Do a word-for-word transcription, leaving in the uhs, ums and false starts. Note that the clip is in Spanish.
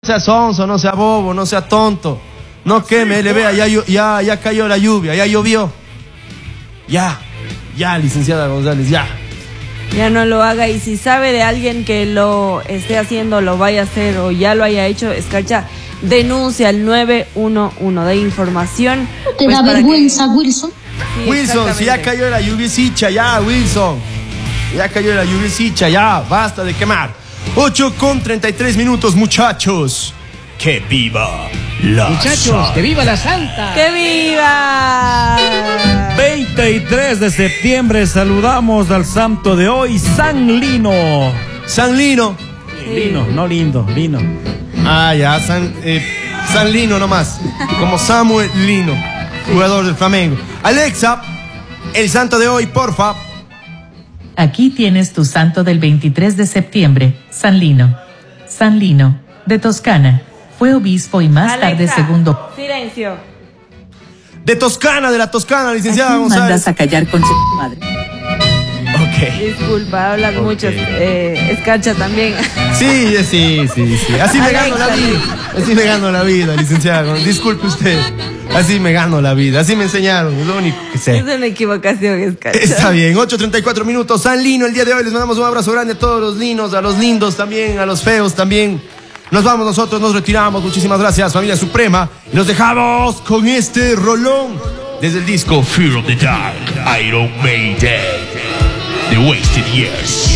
sea sonso, no sea bobo, no sea tonto. No queme, le vea, ya, ya, ya cayó la lluvia, ya llovió. Ya, ya, licenciada González, ya. Ya no lo haga, y si sabe de alguien que lo esté haciendo, lo vaya a hacer o ya lo haya hecho, Escarcha, denuncia al nueve uno uno de información. ¿Te pues, da vergüenza, que... Wilson? Sí, Wilson, si ya cayó la lluviecicha, ya, Wilson. Ya cayó la lluviecicha, ya, basta de quemar. ocho con treinta y tres minutos, muchachos. ¡Que viva la Muchachos, Santa! ¡que viva la Santa! ¡Que viva! veintitrés de septiembre, saludamos al santo de hoy, San Lino. San Lino. Sí. Lino, no lindo, Lino. Ah, ya, San, eh, San Lino nomás. Como Samuel Lino, jugador del Flamengo. Alexa, el santo de hoy, porfa. Aquí tienes tu santo del veintitrés de septiembre, San Lino. San Lino, de Toscana, fue obispo y más Alexa, tarde segundo. silencio. De Toscana, de la Toscana, licenciada ¿A quién González. mandas a callar con su madre? Ok. Disculpa, hablan Ok. muchos. Eh, Escarcha también. Sí, sí, sí, sí. Así me Alexa, gano la vida. Así me gano la vida, licenciada. Disculpe usted. Así me gano la vida. Así me enseñaron. Es lo único que sé. Es una equivocación, Escarcha. Está bien, ocho treinta y cuatro minutos. San Lino, el día de hoy les mandamos un abrazo grande a todos los linos, a los lindos también, a los feos también. Nos vamos nosotros, nos retiramos. Muchísimas gracias, familia suprema. Y nos dejamos con este rolón desde el disco Fear of the Dark, Iron Maiden, The Wasted Years.